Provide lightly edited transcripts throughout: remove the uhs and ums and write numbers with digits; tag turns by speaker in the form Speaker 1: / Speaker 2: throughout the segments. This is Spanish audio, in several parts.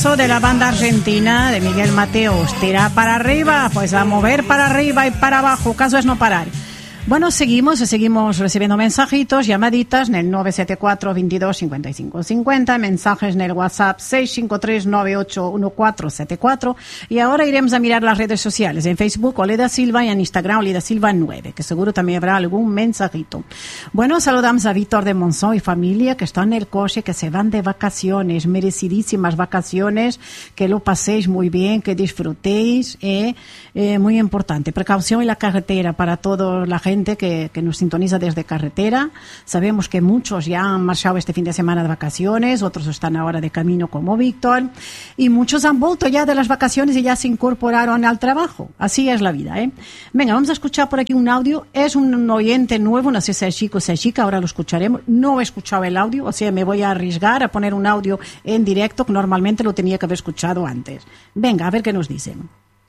Speaker 1: temazo de la banda argentina de Miguel Mateos. Tira para arriba, pues a mover para arriba y para abajo, caso es no parar. Bueno, seguimos recibiendo mensajitos, llamaditas en el 974 22 55 50, mensajes en el WhatsApp 653 981474 y ahora iremos a mirar las redes sociales, en Facebook Oleda Silva y en Instagram Oleda Silva 9, que seguro también habrá algún mensajito. Bueno, saludamos a Víctor de Monzón y familia que está en el coche, que se van de vacaciones, merecidísimas vacaciones, que lo paséis muy bien, que disfrutéis, muy importante, precaución en la carretera para toda la gente que nos sintoniza desde carretera. Sabemos que muchos ya han marchado este fin de semana de vacaciones, otros están ahora de camino como Víctor, y muchos han vuelto ya de las vacaciones y ya se incorporaron al trabajo. Así es la vida, ¿eh? Venga, vamos a escuchar por aquí un audio. Es un oyente nuevo, no sé si es chico o si es chica, ahora lo escucharemos. No he escuchado el audio, o sea, me voy a arriesgar a poner un audio en directo que normalmente lo tenía que haber escuchado antes. Venga, a ver qué nos dicen.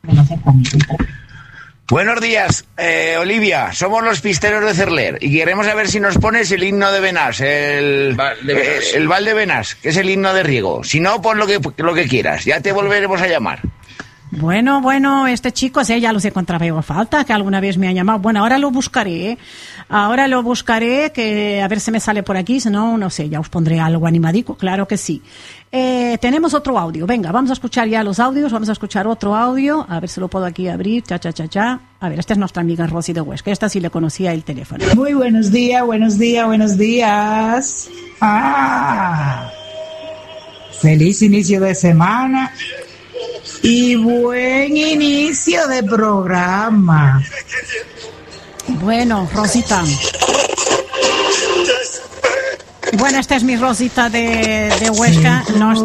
Speaker 2: Buenos días, Olivia, somos los pisteros de Cerler y queremos saber si nos pones el himno de Benás, el Val de Benás, que es el himno de Riego. Si no, pon lo que quieras, ya te volveremos a llamar.
Speaker 1: Bueno, este chico, ya los encontraba yo a falta, que alguna vez me ha llamado. Bueno, ahora lo buscaré, que a ver si me sale por aquí, si no, no sé, ya os pondré algo animadico, claro que sí. Tenemos otro audio, venga, vamos a escuchar ya los audios, vamos a escuchar otro audio, a ver si lo puedo aquí abrir, cha. A ver, esta es nuestra amiga Rosy de Huesca, esta sí le conocía el teléfono.
Speaker 3: Muy buenos días. Feliz inicio de semana y buen inicio de programa.
Speaker 1: Bueno, Rosita. Bueno, esta es mi Rosita de Huesca.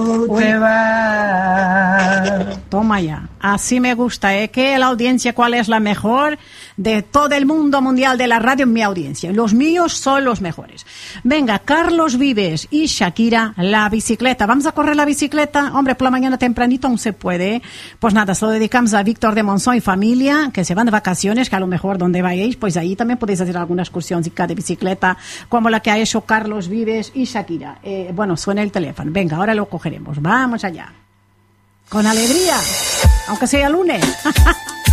Speaker 1: Toma ya. Así me gusta, que la audiencia, ¿cuál es la mejor de todo el mundo mundial de la radio? Mi audiencia. Los míos son los mejores. Venga, Carlos Vives y Shakira, la bicicleta. ¿Vamos a correr la bicicleta? Hombre, por la mañana tempranito aún se puede. Pues nada, se lo dedicamos a Víctor de Monzón y familia, que se van de vacaciones, que a lo mejor donde vayáis, pues ahí también podéis hacer alguna excursión de bicicleta, como la que ha hecho Carlos Vives y Shakira. Bueno, suena el teléfono. Venga, ahora lo cogeremos. Vamos allá. Con alegría, aunque sea lunes.